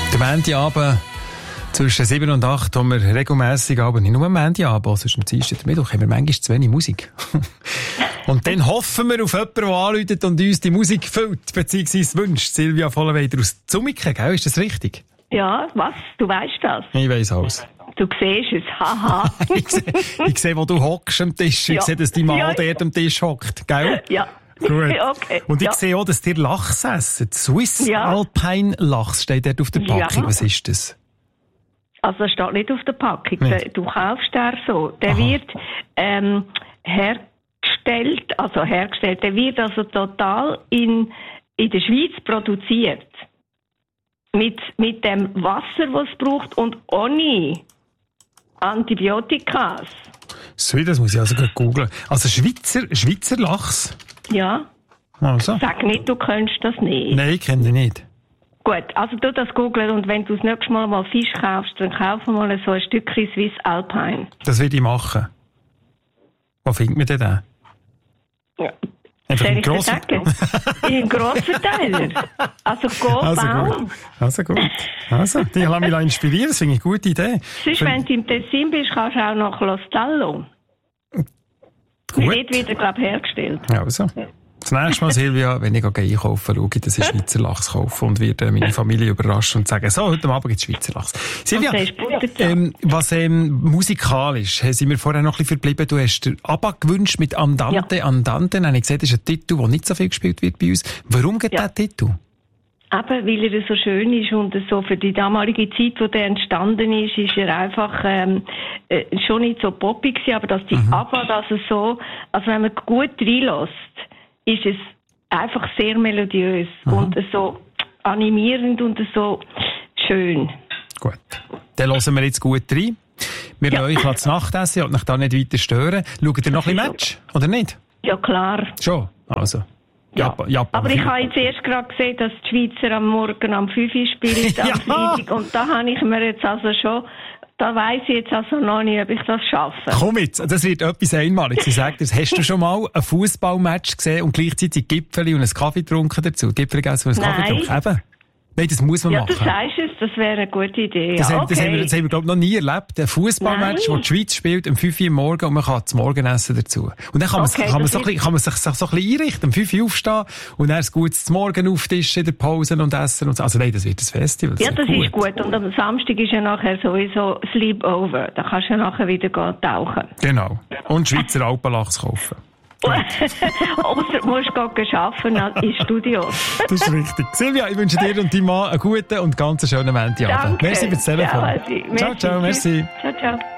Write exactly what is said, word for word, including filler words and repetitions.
Der Montagabend zwischen sieben und acht haben wir regelmässig, aber nicht nur am Montagabend, sonst am Dienstag und Mittwoch haben wir manchmal zu wenig Musik. Und dann hoffen wir auf jemanden, der anruft und uns die Musik füllt, beziehungsweise wünscht. Silvia Vollenweider aus Zummiken, gell? Ist das richtig? Ja, was? Du weißt das? Ich weiss alles. Du siehst es, haha. ich sehe, ich sehe, wo du hockst am Tisch. Ich ja. sehe, dass dein Mann ja. dort am Tisch hockt, gell? Ja. Gut. Okay. Und ich ja. sehe auch, dass ihr Lachs essen. Swiss ja. Alpine Lachs steht dort auf der Packung. Ja. Was ist das? Also, das steht nicht auf der Packung. Nicht. Du kaufst den so. Der Aha. wird ähm, hergestellt, also hergestellt, der wird also total in, in der Schweiz produziert. Mit, mit dem Wasser, das es braucht und ohne Antibiotika. So, das muss ich also googeln. Also Schweizer, Schweizer Lachs? Ja. Also. Sag nicht, du kennst das nicht. Nein, ich kenne ich nicht. Gut, also du das googeln und wenn du das nächste Mal mal Fisch kaufst, dann kauf mal so ein Stückchen Swiss Alpine. Das würde ich machen. Wo findet man denn den? Ja. Einfach Soll im ich dir grossen... sagen? In Grossverteiler. Also go also bauen. Gut. Also gut. Also, ich lasse mich inspirieren, das finde ich eine gute Idee. Sonst, Für... wenn du im Tessin bist, kannst du auch nach Lostallo. Gut. Wird wieder, glaube ich, hergestellt. Also. Das nächste Mal, Silvia, wenn ich einkaufen schaue, dass ich Schweizer Lachs kaufe und werde meine Familie überraschen und sagen, so, heute Abend gibt es Schweizer Lachs. Silvia, ähm, was ähm, musikalisch, sind wir vorher noch ein bisschen verblieben, du hast dir ABBA gewünscht mit Andante, ja. Andante, und ich gesehen, das ist ein Titel, der nicht so viel gespielt wird bei uns. Warum geht ja. der Titel? Eben, weil er so schön ist und so für die damalige Zeit, wo der entstanden ist, ist er einfach ähm, äh, schon nicht so poppig gewesen, aber dass die mhm. ABBA, dass es so, also wenn man gut reinlässt, ist es einfach sehr melodiös mhm. und so animierend und so schön. Gut. Dann hören wir jetzt gut rein. Wir ja. lassen euch das Nachtessen und euch da nicht weiter stören. Schaut ihr noch ein bisschen Match, oder nicht? Ja, klar. Schon? Also. Ja. Japan, Japan. Aber ich habe jetzt erst gerade gesehen, dass die Schweizer am Morgen am fünf Uhr spielt, am ja. Freitag. Und da habe ich mir jetzt also schon... Da weiss ich jetzt also noch nicht, ob ich das schaffe. Komm jetzt, das wird etwas Einmaliges. Ich sage dir, hast du schon mal ein Fußballmatch gesehen und gleichzeitig Gipfeli und einen Kaffee getrunken dazu? Gipfeli gegessen und einen Kaffee getrunken? Eben. Nein, das muss man ja, machen. Ja, du sagst es, das wäre eine gute Idee. Das, ja, haben, okay. das, haben wir, das haben wir, glaube ich, noch nie erlebt. Ein Fußballmatch, wo die Schweiz spielt, um fünf Uhr morgen und man kann das Morgenessen dazu. Und dann kann man, okay, sich, kann man, so bisschen, kann man sich so ein bisschen einrichten, um fünf Uhr aufstehen und dann ein gutes Morgen auftischen in der Pause und essen und so. Also nein, das wird ein Festival. Das ja, das gut. ist gut. Und am Samstag ist ja nachher sowieso Sleepover. Da kannst du ja nachher wieder gehen tauchen. Genau. Und Schweizer Alpenlachs kaufen. Ausser du musst arbeiten ins Studio. Das ist richtig. Silvia, ich wünsche dir und deinem Mann einen guten und ganz schönen Montagabend. Merci fürs Telefon. Ciao, ciao, ciao, merci. Ciao, ciao.